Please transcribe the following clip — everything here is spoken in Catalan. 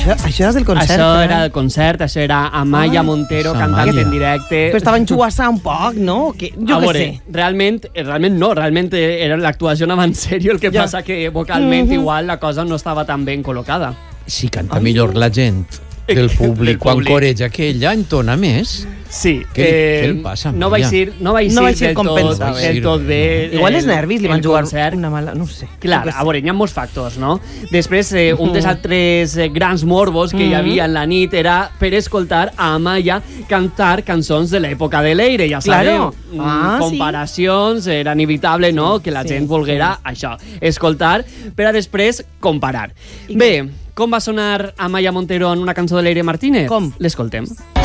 Això és del concert. Això era del concert, això era Amaya Montero cantant en directe. Però estava enxugassant un poc, no? Jo què sé. Realment no, realment era l'actuació anava en sèrio, el que passa que vocalment igual la cosa no estava tan ben col·locada. Si canta millor la gent del públic quan coreja que ella entona més. Sí. Què li passa? No vaig ser del tot bé. Igual els nervis li van jugar concert. una mala... No sé. Clar, a veure, hi ha molts factors, no? Després, un dels altres grans morbos que hi havia en la nit era per escoltar a Amaya cantar cançons de l'època de l'Eire, ja sabeu. Comparacions, era inevitable, no?, que la gent volguera això, escoltar, per a després comparar. Bé, com va sonar Amaya Montero en una cançó de l'Eire Martínez? Com? L'escoltem.